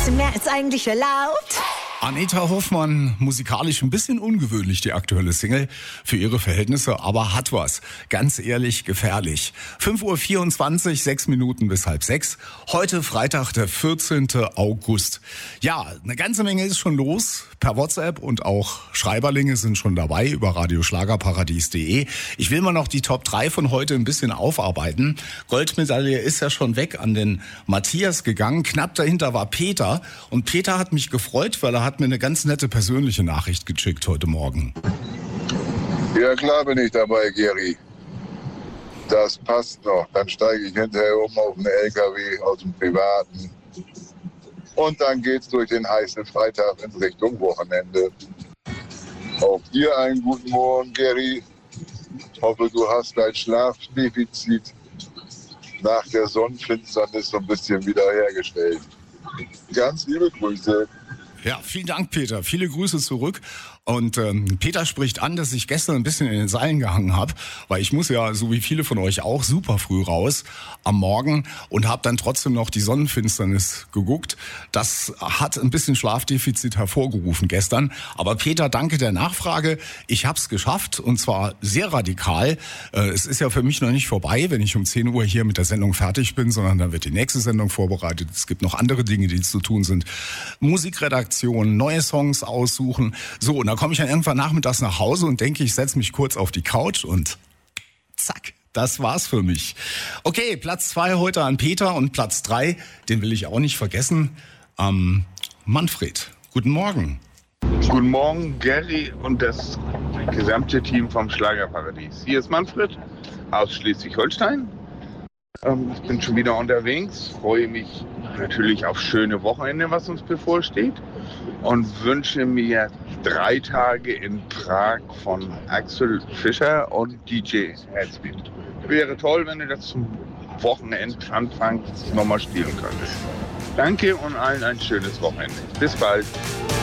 bisschen mehr als eigentlich erlaubt. Anita Hoffmann, musikalisch ein bisschen ungewöhnlich, die aktuelle Single für ihre Verhältnisse, aber hat was. Ganz ehrlich, gefährlich. 5:24 Uhr, 6 Minuten bis 5:30. Heute Freitag, der 14. August. Ja, eine ganze Menge ist schon los per WhatsApp und auch Schreiberlinge sind schon dabei über radioschlagerparadies.de. Ich will mal noch die Top 3 von heute ein bisschen aufarbeiten. Goldmedaille ist ja schon weg an den Matthias gegangen. Knapp dahinter war Peter. Und Peter hat mich gefreut, weil er hat mir eine ganz nette persönliche Nachricht geschickt heute Morgen. Ja, klar bin ich dabei, Geri. Das passt noch. Dann steige ich hinterher um auf einen LKW aus dem Privaten. Und dann geht's durch den heißen Freitag in Richtung Wochenende. Auch dir einen guten Morgen, Geri. Hoffe, du hast dein Schlafdefizit nach der Sonnenfinsternis so ein bisschen wiederhergestellt. Ganz liebe Grüße. Ja, vielen Dank, Peter. Viele Grüße zurück. Und Peter spricht an, dass ich gestern ein bisschen in den Seilen gehangen habe, weil ich muss ja, so wie viele von euch auch, super früh raus am Morgen und habe dann trotzdem noch die Sonnenfinsternis geguckt. Das hat ein bisschen Schlafdefizit hervorgerufen gestern. Aber Peter, danke der Nachfrage. Ich habe es geschafft und zwar sehr radikal. Es ist ja für mich noch nicht vorbei, wenn ich um 10 Uhr hier mit der Sendung fertig bin, sondern dann wird die nächste Sendung vorbereitet. Es gibt noch andere Dinge, die zu tun sind. Musikredaktion, neue Songs aussuchen. So, und dann komme ich dann irgendwann nachmittags nach Hause und denke, ich setze mich kurz auf die Couch und zack, das war's für mich. Okay, Platz 2 heute an Peter und Platz 3, den will ich auch nicht vergessen, Manfred. Guten Morgen. Guten Morgen, Gary und das gesamte Team vom Schlagerparadies. Hier ist Manfred aus Schleswig-Holstein. Ich bin schon wieder unterwegs, freue mich natürlich auf schöne Wochenende, was uns bevorsteht und wünsche mir 3 Tage in Prag von Axel Fischer und DJ Headspeed. Wäre toll, wenn du das zum Wochenendanfang nochmal spielen könntest. Danke und allen ein schönes Wochenende. Bis bald.